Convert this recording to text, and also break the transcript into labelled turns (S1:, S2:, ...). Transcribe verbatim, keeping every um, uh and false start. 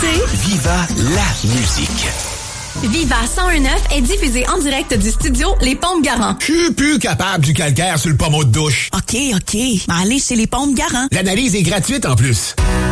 S1: écoutez
S2: Viva la musique.
S1: Viva cent un neuf est diffusé en direct du studio Les Pompes Garant.
S3: Je suis plus capable du calcaire sur le pommeau de douche.
S4: OK, OK. Mais allez chez Les Pompes Garant.
S3: L'analyse est gratuite en plus.